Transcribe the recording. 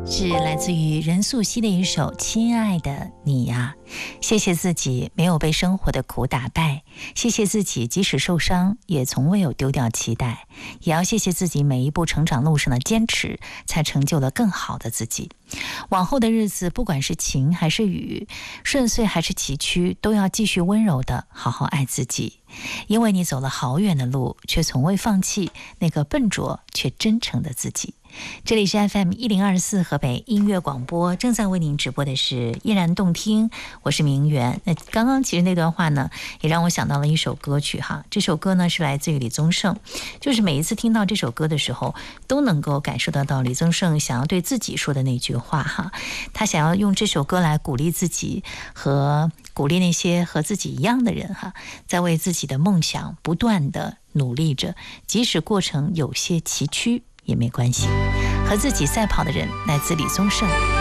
是来自于任素汐的一首《亲爱的你呀》。谢谢自己没有被生活的苦打败，谢谢自己即使受伤也从未有丢掉期待，也要谢谢自己每一步成长路上的坚持，才成就了更好的自己。往后的日子，不管是晴还是雨，顺遂还是崎岖，都要继续温柔的好好爱自己，因为你走了好远的路，却从未放弃那个笨拙却真诚的自己。这里是 FM1024 河北音乐广播，正在为您直播的是依然动听，我是明媛。那刚刚其实那段话呢，也让我想到了一首歌曲哈。这首歌呢是来自于李宗盛，就是每一次听到这首歌的时候，都能够感受得到李宗盛想要对自己说的那句话哈。他想要用这首歌来鼓励自己和鼓励那些和自己一样的人哈，在为自己的梦想不断的努力着，即使过程有些崎岖也没关系。和自己赛跑的人，来自李宗盛。